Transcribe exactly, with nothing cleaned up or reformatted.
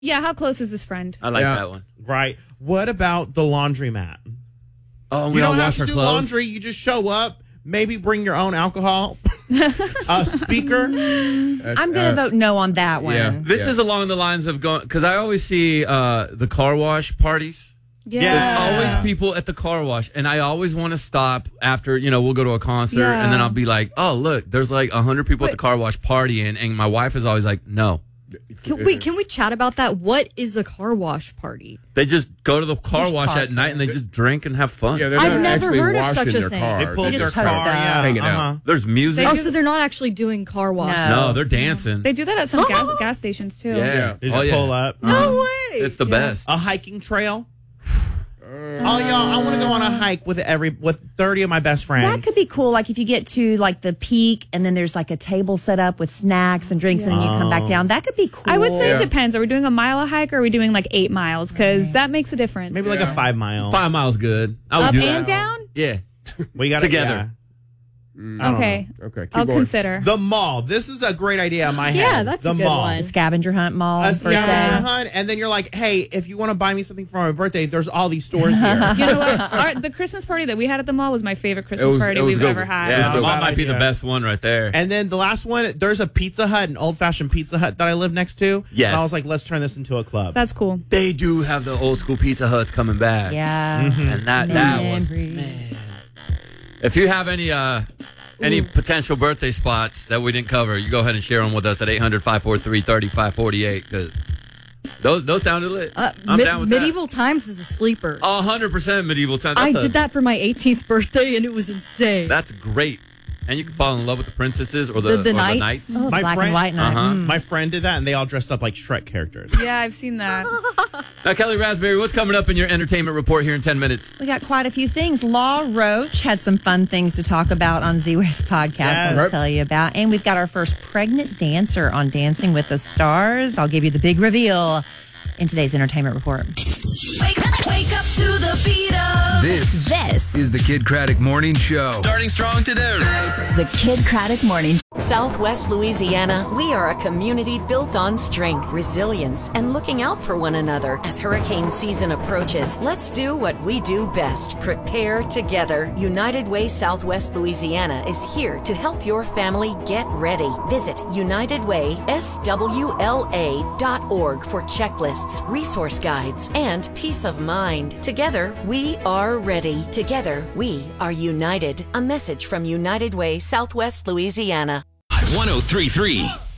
Yeah, how close is this friend? I like Yeah. that one. Right. What about the laundromat? Oh, we You don't don't have wash to our do clothes. laundry. You just show up. Maybe bring your own alcohol. A speaker. I'm going to vote no on that one. Yeah. This is along the lines of going, because I always see uh, the car wash parties. Yeah. Yeah. Always people at the car wash, and I always want to stop after, you know, we'll go to a concert, Yeah. and then I'll be like, oh, look, there's like one hundred people at the car wash partying, and my wife is always like, no. Can, wait, can we chat about that? What is a car wash party? They just go to the car Just wash park at night, and they just drink and have fun. Yeah, they're I've not never actually heard of washing such a their thing. car. They pull They their just car. post up. Yeah. Hanging out. Uh-huh. There's music. Oh, so they're not actually doing car wash. No. no, they're dancing. They do that at some gas, gas stations, too. Yeah. Yeah. They just Oh, yeah. pull up. No way. It's the best. A hiking trail. Oh, y'all, I want to go on a hike with every with thirty of my best friends. That could be cool. Like if you get to like the peak and then there's like a table set up with snacks and drinks and then you come back down. That could be cool. I would say Yeah. it depends. Are we doing a mile a hike or are we doing like eight miles? Because that makes a difference. Maybe like a five mile. Five miles good. I would Up do and that. down? Yeah. We got Together. Okay. Okay, keep I'll going. consider. The mall. This is a great idea in my head. Yeah, that's the a good mall. one. The scavenger hunt mall. A birthday. scavenger hunt, and then you're like, hey, if you want to buy me something for my birthday, there's all these stores here. You know what? Our, the Christmas party that we had at the mall was my favorite Christmas was- party it was we've good ever one. had. Yeah, Good mine might be idea. the best one right there. And then the last one, there's a Pizza Hut, an old-fashioned Pizza Hut that I live next to. Yes. And I was like, let's turn this into a club. That's cool. They do have the old school Pizza Huts coming back. Yeah. And that, that was, Memories. man. If you have any uh, any potential birthday spots that we didn't cover, you go ahead and share them with us at eight hundred, five four three, three five four eight because those, those sounded lit. Uh, I'm mid- down with medieval times is a sleeper. that. one hundred percent medieval time. I That's a- did that for my eighteenth birthday, and it was insane. That's great. And you can fall in love with the princesses or the, The- the or knights. the knights. Oh, My black friend- and white night. Uh-huh. Mm. My friend did that, and they all dressed up like Shrek characters. Yeah, I've seen that. Now, Kelly Raspberry, what's coming up in your entertainment report here in ten minutes? We got quite a few things. Law Roach had some fun things to talk about on Z-West podcast Yes. I'll tell you about. And we've got our first pregnant dancer on Dancing with the Stars. I'll give you the big reveal in today's entertainment report. Wake up, wake up to the beat of This, this. is the Kid Craddock Morning Show. Starting strong today. The Kid Craddock Morning. Southwest Louisiana, we are a community built on strength, resilience, and looking out for one another. As hurricane season approaches, let's do what we do best. Prepare together. United Way Southwest Louisiana is here to help your family get ready. Visit united way s w l a dot org for checklists, resource guides, and peace of mind. Together, we are ready. Together, we are united. A message from United Way Southwest Louisiana. one oh three point three